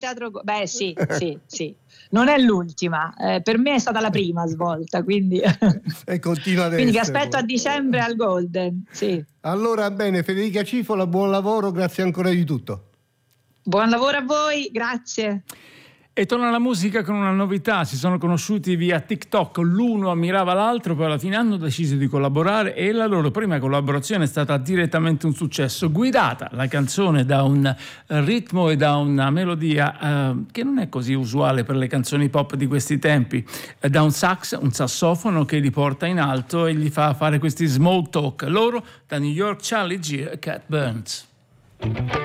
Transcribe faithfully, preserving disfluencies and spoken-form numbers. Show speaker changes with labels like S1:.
S1: Teatro, beh sì, sì, sì. Non è l'ultima, eh, per me è stata la prima svolta, quindi
S2: e continua ad
S1: quindi vi
S2: essere.
S1: aspetto a dicembre al Golden, sì.
S2: Allora bene, Federica Cifola, buon lavoro, grazie ancora di tutto.
S1: Buon lavoro a voi, grazie.
S3: E torna la musica con una novità: si sono conosciuti via TikTok, l'uno ammirava l'altro, poi alla fine hanno deciso di collaborare e la loro prima collaborazione è stata direttamente un successo, guidata la canzone da un ritmo e da una melodia eh, che non è così usuale per le canzoni pop di questi tempi, eh, da un sax, un sassofono che li porta in alto e gli fa fare questi small talk. Loro da New York, Charlie G e Cat Burns.